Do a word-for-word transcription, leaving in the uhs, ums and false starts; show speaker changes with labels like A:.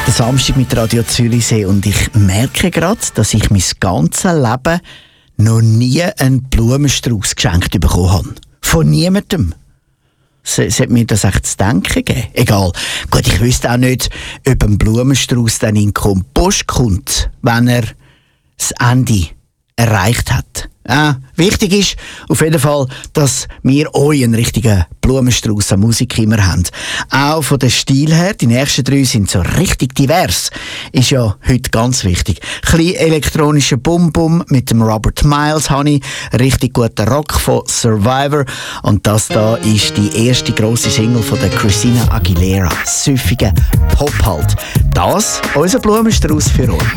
A: Der Samstag mit Radio Zürichsee und ich merke gerade, dass ich mein ganzes Leben noch nie einen Blumenstrauß geschenkt bekommen habe. Von niemandem. Sollte mir das echt zu denken geben? Egal. Gut, ich wüsste auch nicht, ob ein Blumenstrauß dann in den Kompost kommt, wenn er das Ende erreicht hat. Ah, wichtig ist auf jeden Fall, dass wir euch einen richtigen Blumenstrauß an Musik immer haben. Auch von der Stil her, die nächsten drei sind so richtig divers. Ist ja heute ganz wichtig. Klein elektronischer Bum-Bum mit dem Robert Miles habe ich, richtig guter Rock von Survivor und das da ist die erste grosse Single von der Christina Aguilera. Süffiger Pop halt. Das unser Blumenstrauß für euch.